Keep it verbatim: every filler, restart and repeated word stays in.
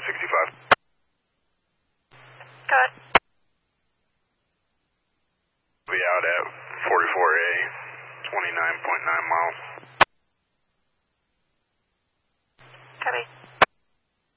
sixty-five. Go ahead. Be out at forty-four A, twenty-nine point nine miles.